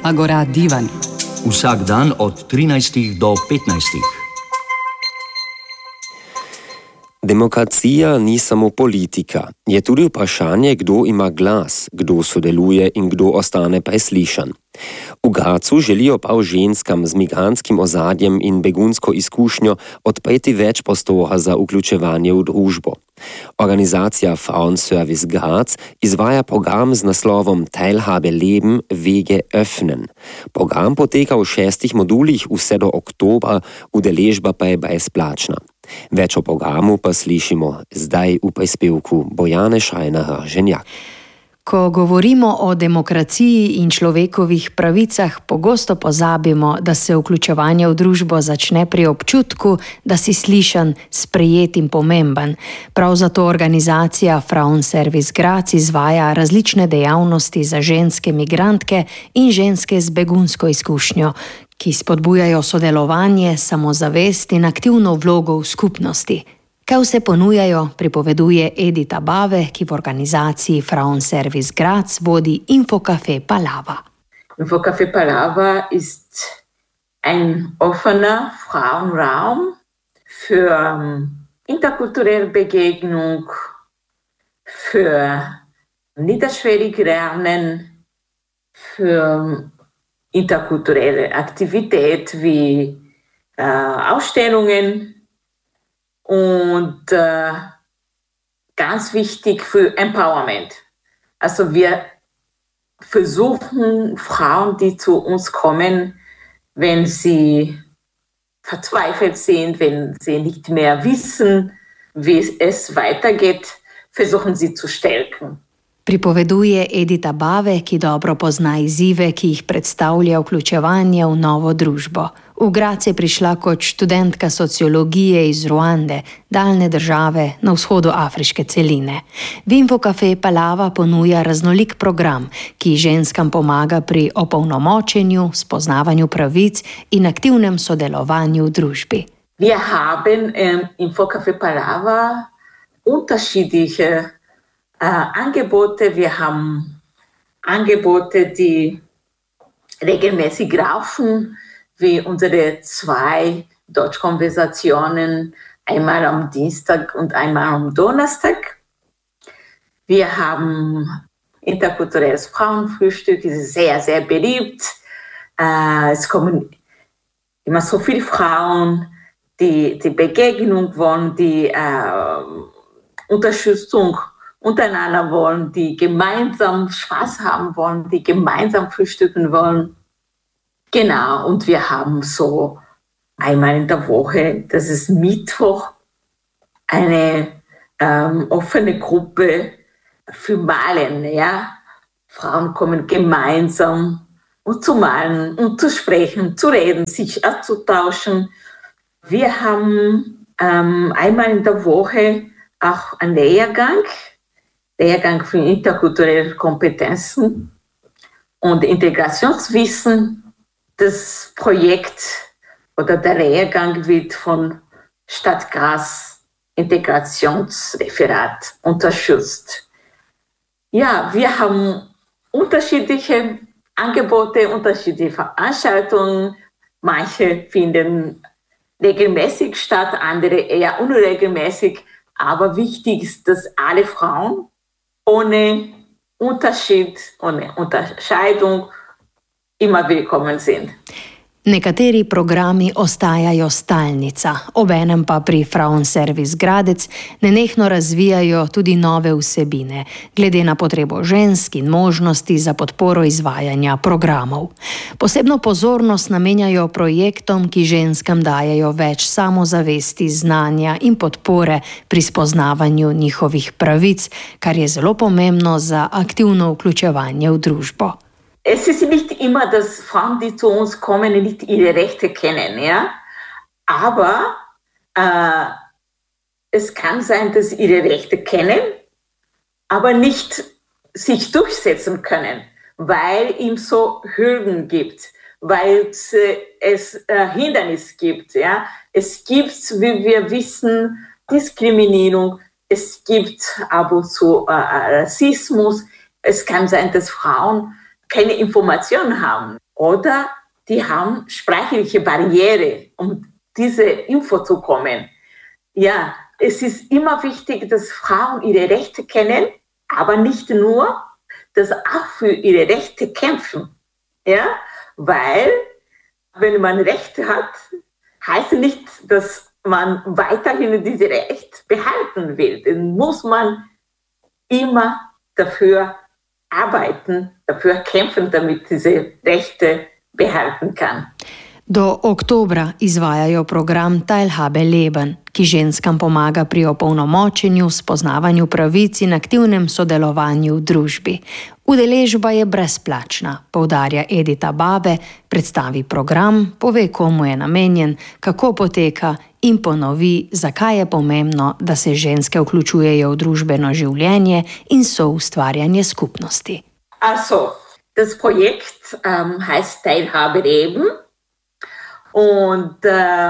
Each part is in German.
Agora Divan. Vsak dan od 13 do 15. Demokracija ni samo politika. Je tudi vprašanje, kdo ima glas, kdo sodeluje in kdo ostane preslišan. V Gracu želijo prav ženskam z migrantskim ozadjem in begunsko izkušnjo odpreti več prostora za vključevanje v družbo. Organizacija Frauenservice Graz izvaja program z naslovom Teilhabe leben, Wege öffnen. Program poteka v 6 modulih vse do oktobra, udeležba pa je brezplačna. Več o programu pa slišimo zdaj v prispevku Bojane Šajner-Ženjak. Ko govorimo o demokraciji in človekovih pravicah, pogosto pozabimo, da se vključevanje v družbo začne pri občutku, da si slišan, sprejet in pomemben. Prav zato organizacija Frauenservice Graz izvaja različne dejavnosti za ženske migrantke in ženske z begunsko izkušnjo, ki spodbujajo sodelovanje, samozavest in aktivno vlogo v skupnosti. Kaj vse ponujajo, pripoveduje Edita Bave, ki v organizaciji Frauenservice Graz vodi Infocafé Palava. Infocafé Palava ist ein offener Frauenraum für interkulturelle Begegnung, für niederschwellig Lernen, für interkulturelle Aktivität wie Ausstellungen, und ganz wichtig für Empowerment. Also wir versuchen Frauen, die zu uns kommen, wenn sie verzweifelt sind, wenn sie nicht mehr wissen, wie es weitergeht, versuchen sie zu stärken. Pripoveduje Edita Bave, ki dobro pozna izzive, ki jih predstavlja vključevanje v novo družbo. V Graz je prišla kot študentka sociologije iz Ruande, daljne države na vzhodu afriške celine. V Infocafé Palava ponuja raznolik program, ki ženskam pomaga pri opolnomočenju, spoznavanju pravic in aktivnem sodelovanju v družbi. Wir haben Infocafé Palava unterschiedliche Angebote. Wir haben Angebote, die regelmäßig laufen, wie unsere 2 Deutschkonversationen, einmal am Dienstag und einmal am Donnerstag. Wir haben interkulturelles Frauenfrühstück, das ist sehr, sehr beliebt. Es kommen immer so viele Frauen, die Begegnung wollen, die Unterstützung untereinander wollen, die gemeinsam Spaß haben wollen, die gemeinsam frühstücken wollen. Genau, und wir haben so einmal in der Woche, das ist Mittwoch, eine offene Gruppe für Malen. Ja? Frauen kommen gemeinsam und zu malen und zu sprechen, zu reden, sich auszutauschen. Wir haben einmal in der Woche auch einen Lehrgang für interkulturelle Kompetenzen und Integrationswissen. Das Projekt oder der Lehrgang wird von Stadt Graz Integrationsreferat unterstützt. Ja, wir haben unterschiedliche Angebote, unterschiedliche Veranstaltungen. Manche finden regelmäßig statt, andere eher unregelmäßig. Aber wichtig ist, dass alle Frauen ohne Unterschied, ohne Unterscheidung immer willkommen sind. Nekateri programi ostajajo stalnica, obenem pa pri Frauenservice Gradec nenehno razvijajo tudi nove vsebine, glede na potrebo žensk in možnosti za podporo izvajanja programov. Posebno pozornost namenjajo projektom, ki ženskam dajejo več samozavesti, znanja in podpore pri spoznavanju njihovih pravic, kar je zelo pomembno za aktivno vključevanje v družbo. Es ist nicht immer, dass Frauen, die zu uns kommen, nicht ihre Rechte kennen, ja. Aber es kann sein, dass sie ihre Rechte kennen, aber nicht sich durchsetzen können, weil es so Hürden gibt, weil es Hindernisse gibt, ja. Es gibt, wie wir wissen, Diskriminierung, es gibt ab und zu Rassismus. Es kann sein, dass Frauen keine Informationen haben. oder die haben sprachliche Barriere, um diese Info zu kommen. Ja, es ist immer wichtig, dass Frauen ihre Rechte kennen, aber nicht nur, dass auch für ihre Rechte kämpfen. Ja, weil wenn man Rechte hat, heißt nicht, dass man weiterhin diese Rechte behalten will. Dann muss man immer dafür arbeiten, dafür kämpfen, damit diese Rechte behalten kann. Do oktobra izvajajo program Teilhabe Leben, ki ženskam pomaga pri opolnomočenju, spoznavanju pravic in aktivnem sodelovanju v družbi. Udeležba je brezplačna, poudarja Edita Babe, predstavi program, pove, komu je namenjen, kako poteka in ponovi, zakaj je pomembno, da se ženske vključujejo v družbeno življenje in soustvarjanje skupnosti. Also, das Projekt heißt Teilhabe Leben. Und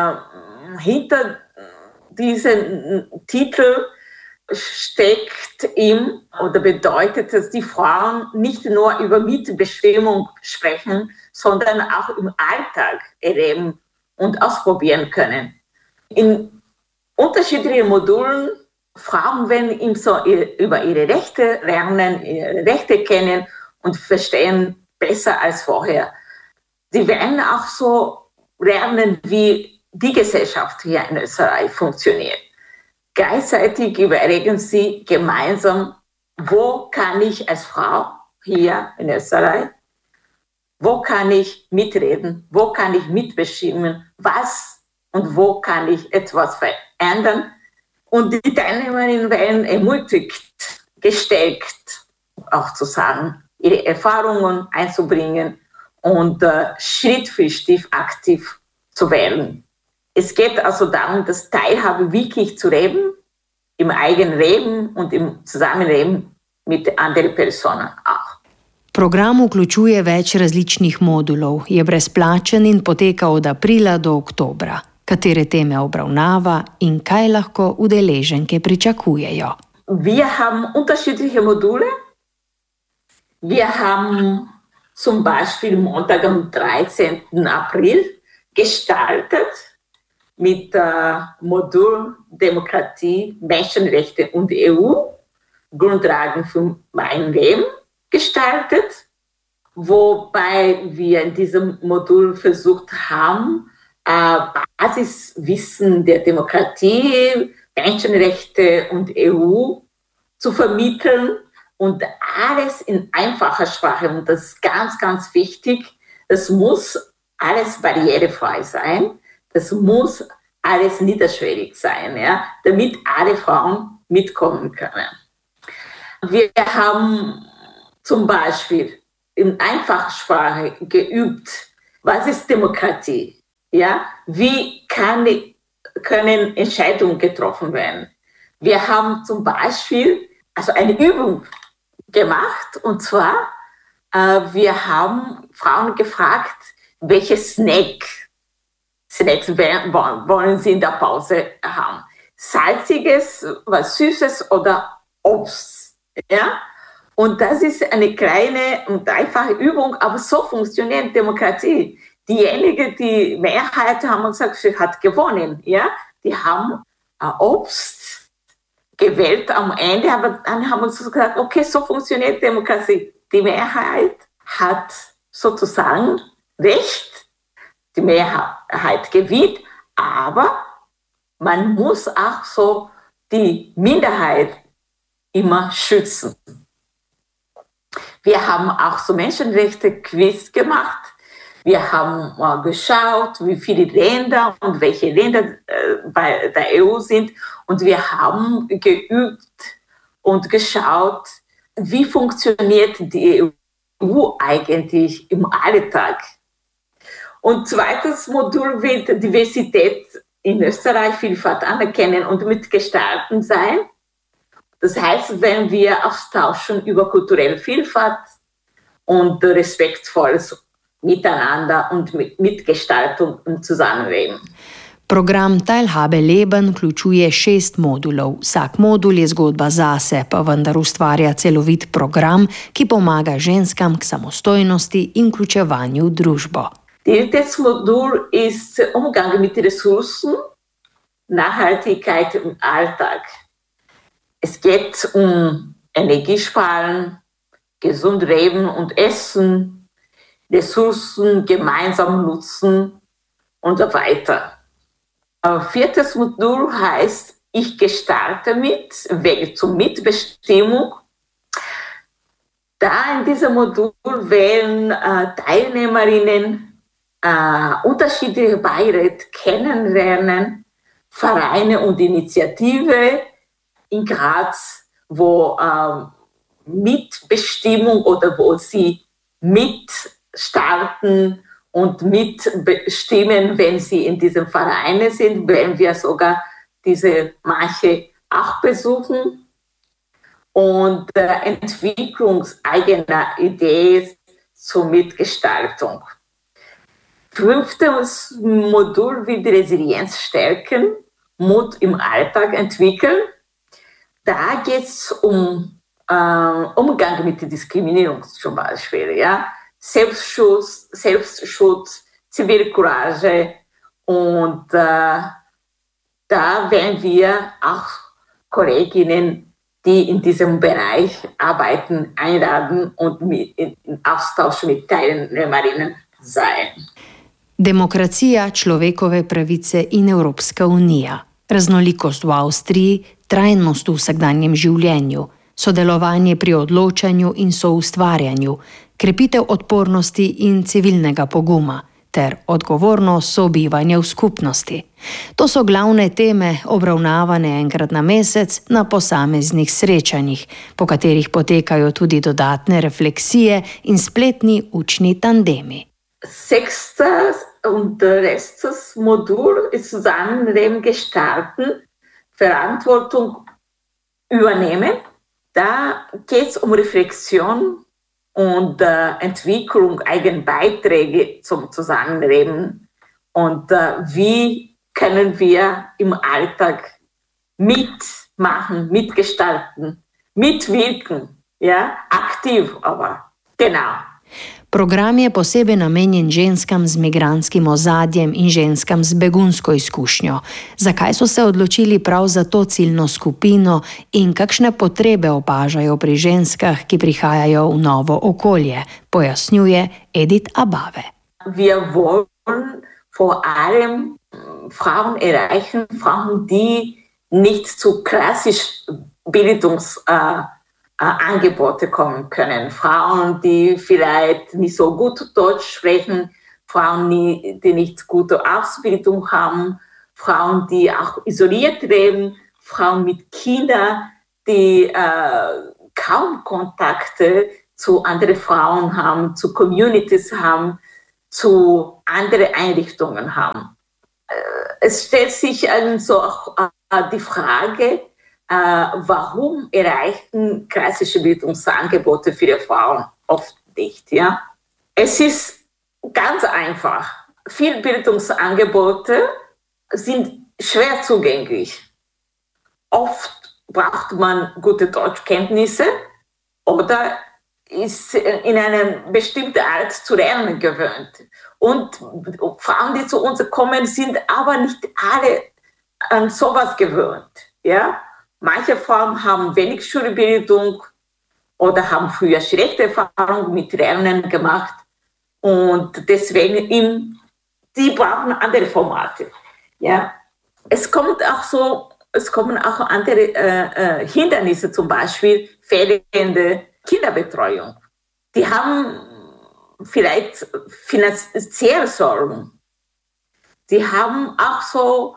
hinter diesem Titel steckt oder bedeutet, dass die Frauen nicht nur über Mitbestimmung sprechen, sondern auch im Alltag erleben und ausprobieren können. In unterschiedlichen Modulen Frauen werden so über ihre Rechte lernen, ihre Rechte kennen und verstehen besser als vorher. Sie werden auch so lernen, wie die Gesellschaft hier in Österreich funktioniert. Gleichzeitig überlegen sie gemeinsam, wo kann ich als Frau hier in Österreich, wo kann ich mitreden, wo kann ich mitbestimmen, was und wo kann ich etwas verändern. Und die Teilnehmerinnen werden ermutigt, gestärkt, auch zu sagen, ihre Erfahrungen einzubringen und Schritt für Schritt aktiv zu werden. Es geht also darum, das Teilhabe wirklich zu leben, im eigenen Leben und im Zusammenleben mit anderen Personen auch. Program vključuje več različnih modulov, je brezplačen in poteka od aprila do oktobra. Katere teme obravnava in kaj lahko udeleženke pričakujejo? Wir haben unterschiedliche Module. Wir haben zum Beispiel Montag am 13. April gestartet mit Modul Demokratie, Menschenrechte und EU, Grundlagen für mein Leben gestartet, wobei wir in diesem Modul versucht haben, Basiswissen der Demokratie, Menschenrechte und EU zu vermitteln. Und alles in einfacher Sprache. Und das ist ganz, ganz wichtig. Das muss alles barrierefrei sein. Das muss alles niederschwellig sein, ja, damit alle Frauen mitkommen können. Wir haben zum Beispiel in einfacher Sprache geübt, was ist Demokratie? Ja? Wie können Entscheidungen getroffen werden? Wir haben zum Beispiel eine Übung gemacht, und zwar, wir haben Frauen gefragt, welche Snacks wollen sie in der Pause haben. Salziges, was Süßes oder Obst. Ja? Und das ist eine kleine und einfache Übung, aber so funktioniert Demokratie. Diejenigen, die Mehrheit haben gesagt, sie hat gewonnen. Ja? Die haben Obst gewählt am Ende, aber dann haben wir gesagt, okay, so funktioniert Demokratie. Die Mehrheit hat sozusagen Recht, die Mehrheit gewinnt, aber man muss auch so die Minderheit immer schützen. Wir haben auch so Menschenrechte-Quiz gemacht. Wir haben mal geschaut, wie viele Länder und welche Länder bei der EU sind. Und wir haben geübt und geschaut, wie funktioniert die EU eigentlich im Alltag. Und zweites Modul wird Diversität in Österreich, Vielfalt anerkennen und mitgestalten sein. Das heißt, wenn wir austauschen über kulturelle Vielfalt und respektvolles Miteinander und mit Mitgestaltung und Zusammenleben. Program Teilhabe Leben vključuje 6 modulov. Vsak modul je zgodba zase, pa vendar ustvarja celovit program, ki pomaga ženskam k samostojnosti in vključevanju v družbo. Drittes Modul ist Umgang mit Ressourcen, Nachhaltigkeit im Alltag. Es geht um Energiesparen, gesund leben und essen, Ressourcen gemeinsam nutzen und so weiter. Viertes Modul heißt Ich gestalte mit, Wege zur Mitbestimmung. Da in diesem Modul wählen Teilnehmerinnen unterschiedliche Beiräte kennenlernen, Vereine und Initiative in Graz, wo Mitbestimmung oder wo sie mitstarten und mitbestimmen, wenn sie in diesem Verein sind, wenn wir sogar diese manche auch besuchen. Und Entwicklung eigener Ideen zur Mitgestaltung. 5. Modul wird Resilienz stärken, Mut im Alltag entwickeln. Da geht es um Umgang mit der Diskriminierung zum Beispiel, ja? Selbstschutz, Zivilcourage und da werden wir auch Kolleginnen, die in diesem Bereich arbeiten, einladen und in Austausch mit Teilnehmerinnen sein. Demokracija, človekove pravice in Evropska unija, raznolikost v Avstriji, trajnost v vsakdanjem življenju, sodelovanje pri odločanju in soustvarjanju, krepitev odpornosti in civilnega poguma ter odgovorno sobivanje v skupnosti. To so glavne teme, obravnavane enkrat na mesec na posameznih srečanjih, po katerih potekajo tudi dodatne refleksije in spletni učni tandemi. 6. und letztes Modul ist Zusammenleben gestalten, Verantwortung übernehmen. Da geht es um Reflexion und Entwicklung, eigene Beiträge zum Zusammenleben und wie können wir im Alltag mitmachen, mitgestalten, mitwirken, ja, aktiv aber, genau. Program je posebej namenjen ženskam z migrantskim ozadjem in ženskam z begunsko izkušnjo. Zakaj so se odločili prav za to ciljno skupino in kakšne potrebe opažajo pri ženskah, ki prihajajo v novo okolje, pojasnjuje Edith Abave. Wir wollen vor allem Frauen erreichen, Frauen, die nicht zu klassisch Bildungsangebote kommen können. Frauen, die vielleicht nicht so gut Deutsch sprechen, Frauen, die nicht gute Ausbildung haben, Frauen, die auch isoliert leben, Frauen mit Kindern, die kaum Kontakte zu anderen Frauen haben, zu Communities haben, zu anderen Einrichtungen haben. Es stellt sich also auch die Frage, warum erreichen klassische Bildungsangebote viele Frauen oft nicht? Ja? Es ist ganz einfach. Viele Bildungsangebote sind schwer zugänglich. Oft braucht man gute Deutschkenntnisse oder ist in einer bestimmten Art zu lernen gewöhnt. Und Frauen, die zu uns kommen, sind aber nicht alle an sowas gewöhnt. Ja? Manche Frauen haben wenig Schulbildung oder haben früher schlechte Erfahrungen mit Lernen gemacht und deswegen die brauchen andere Formate. Ja? Es kommen auch andere Hindernisse, zum Beispiel fehlende Kinderbetreuung. Die haben vielleicht finanzielle Sorgen. Die haben auch so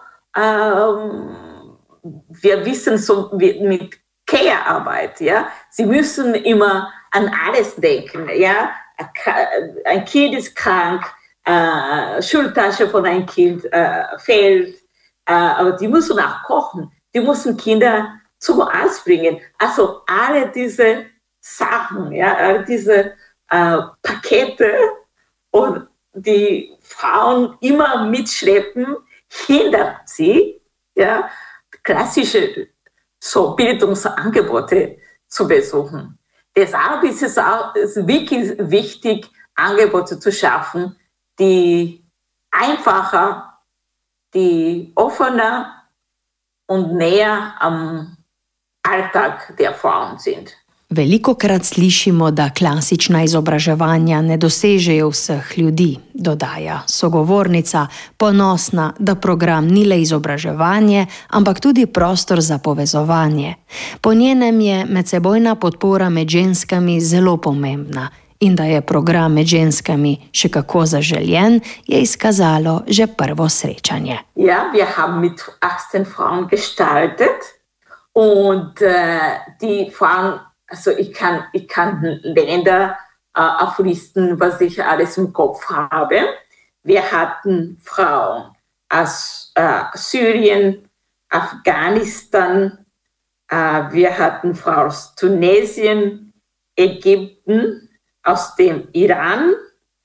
wir wissen so mit Care-Arbeit, ja, sie müssen immer an alles denken, ja, ein Kind ist krank, Schultasche von einem Kind fehlt, aber die müssen auch kochen, die müssen Kinder zum Arzt bringen, also alle diese Sachen, ja, alle diese Pakete und die Frauen immer mitschleppen, hindert sie, ja, klassische so Bildungsangebote zu besuchen. Deshalb ist es auch wirklich wichtig, Angebote zu schaffen, die einfacher, die offener und näher am Alltag der Frauen sind. Velikokrat slišimo, da klasična izobraževanja ne dosežejo vseh ljudi, dodaja sogovornica, ponosna, da program ni le izobraževanje, ampak tudi prostor za povezovanje. Po njenem je medsebojna podpora med ženskami zelo pomembna in da je program med ženskami še kako zaželjen, je izkazalo že prvo srečanje. Ja, wir haben mit 18 Frauen gestaltet und die Frauen, also ich kann Länder auflisten, was ich alles im Kopf habe. Wir hatten Frauen aus Syrien, Afghanistan, wir hatten Frauen aus Tunesien, Ägypten, aus dem Iran.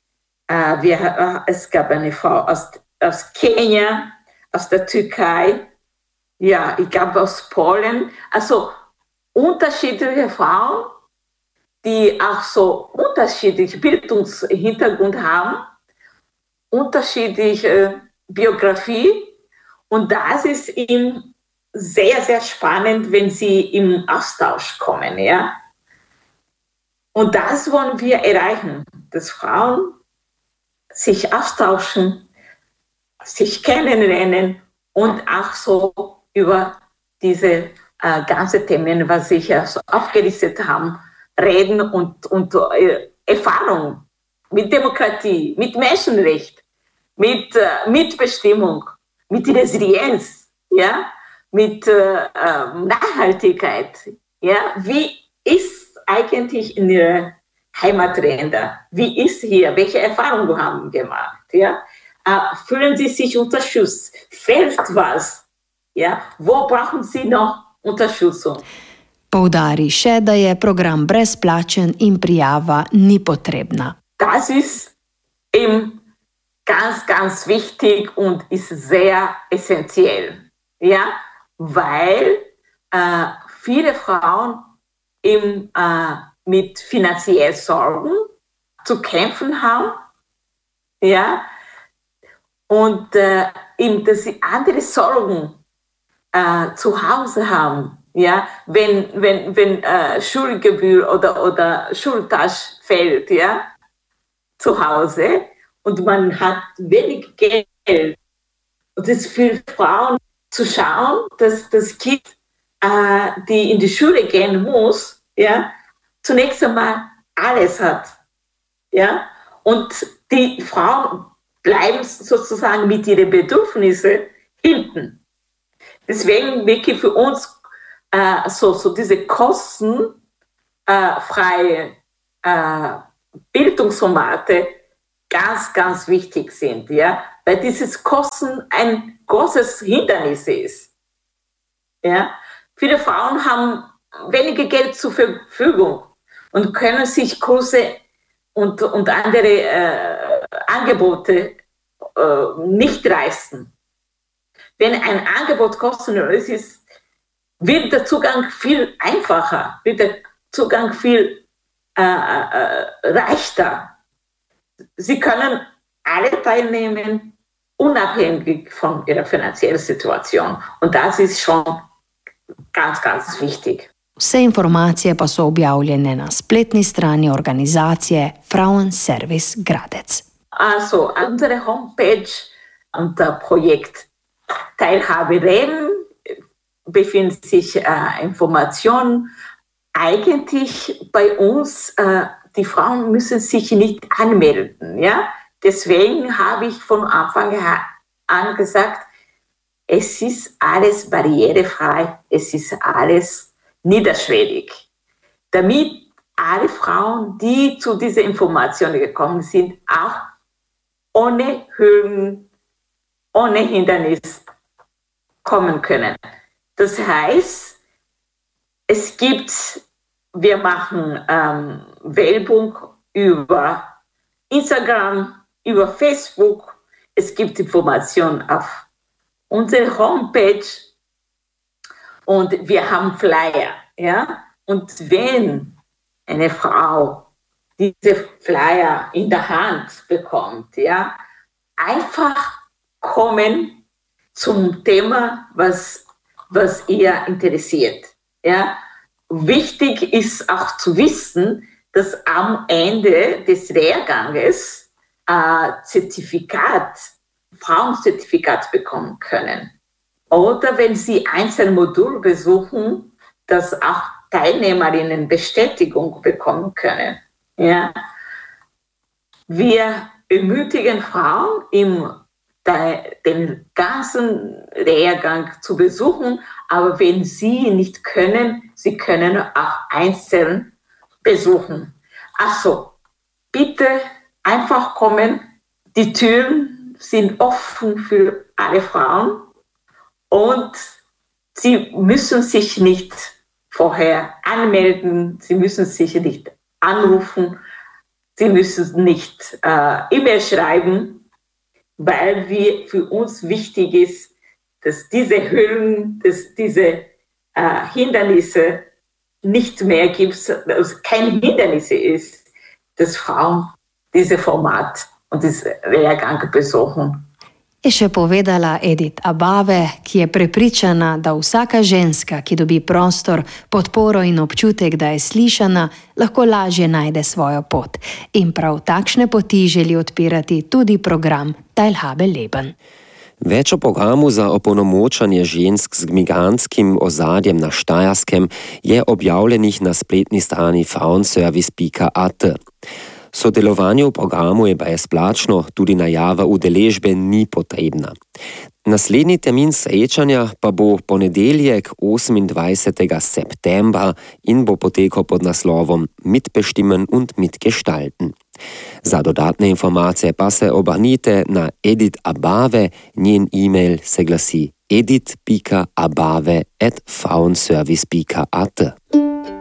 Es gab eine Frau aus Kenia, aus der Türkei, ja, ich glaube aus Polen. Also unterschiedliche Frauen, die auch so unterschiedliche Bildungshintergrund haben, unterschiedliche Biografie. Und das ist ihm sehr, sehr spannend, wenn sie im Austausch kommen. Ja? Und das wollen wir erreichen, dass Frauen sich austauschen, sich kennenlernen und auch so über diese ganze Themen, was ich ja so aufgelistet habe, reden und Erfahrung mit Demokratie, mit Menschenrecht, mit Mitbestimmung, mit Resilienz, ja, mit Nachhaltigkeit. Ja, wie ist eigentlich in Ihrer Heimatländer? Wie ist hier? Welche Erfahrungen haben Sie gemacht? Ja? Fühlen Sie sich unterstützt? Fehlt was? Ja? Wo brauchen Sie noch Unterstützung? Poudari še, da je program brezplačen in prijava ni potrebna. Das ist eben ganz, ganz wichtig und ist sehr essentiell. Ja? Weil viele Frauen eben mit finanziellen Sorgen zu kämpfen haben, ja, und eben, dass sie andere Sorgen zu Hause haben, ja, wenn Schulgebühr oder Schultasche fällt, ja, zu Hause und man hat wenig Geld. Und es ist für Frauen zu schauen, dass das Kind, die in die Schule gehen muss, ja, zunächst einmal alles hat. Ja? Und die Frauen bleiben sozusagen mit ihren Bedürfnissen hinten. Deswegen wirklich für uns so diese kostenfreie Bildungsformate ganz, ganz wichtig sind. Ja? Weil dieses Kosten ein großes Hindernis ist. Ja? Viele Frauen haben weniger Geld zur Verfügung und können sich Kurse und andere Angebote nicht leisten. Wenn ein Angebot kostenlos ist, wird der Zugang viel einfacher, wird der Zugang viel leichter. Sie können alle teilnehmen, unabhängig von ihrer finanziellen Situation. Und das ist schon ganz, ganz wichtig. Vse informacije pa so objavljene na spletni strani organizacije Frauenservice Gradec. Also, unsere Homepage unter Projekt Teilhabe Leben befindet sich Informationen. Eigentlich bei uns, die Frauen müssen sich nicht anmelden. Ja? Deswegen habe ich von Anfang an gesagt, es ist alles barrierefrei, es ist alles niederschwellig, damit alle Frauen, die zu dieser Information gekommen sind, auch ohne Hürden, ohne Hindernis kommen können. Das heißt, wir machen Werbung über Instagram, über Facebook, es gibt Informationen auf unsere Homepage und wir haben Flyer. Ja? Und wenn eine Frau diese Flyer in der Hand bekommt, ja, einfach kommen zum Thema, was ihr interessiert. Ja. Wichtig ist auch zu wissen, dass am Ende des Lehrganges Frauenzertifikat bekommen können. Oder wenn Sie einzelne Module besuchen, dass auch Teilnehmerinnen Bestätigung bekommen können. Ja. Wir ermutigen Frauen, den ganzen Lehrgang zu besuchen, aber wenn sie nicht können, sie können auch einzeln besuchen. Also, bitte einfach kommen. Die Türen sind offen für alle Frauen und sie müssen sich nicht vorher anmelden, sie müssen sich nicht anrufen, sie müssen nicht E-Mail schreiben, weil für uns wichtig ist, dass diese Hürden, dass diese Hindernisse nicht mehr gibt, dass es kein Hindernis ist, dass Frauen dieses Format und diesen Lehrgang besuchen. Je še povedala Edith Abave, ki je prepričana, da vsaka ženska, ki dobi prostor, podporo in občutek, da je slišana, lahko lažje najde svojo pot. In prav takšne poti želi odpirati tudi program Teilhabe Leben. Več o programu za opolnomočanje žensk z migrantskim ozadjem na Štajerskem je objavljenih na spletni strani frauenservice.at. Sodelovanje v programu je brezplačno, tudi najava udeležbe ni potrebna. Naslednji termin srečanja pa bo ponedeljek 28. septembra in bo potekal pod naslovom Mitbestimmen und Mitgestalten. Za dodatne informacije pa se obrnite na Edith Abave, njen e-mail se glasi edith.abave@frauenservice.at.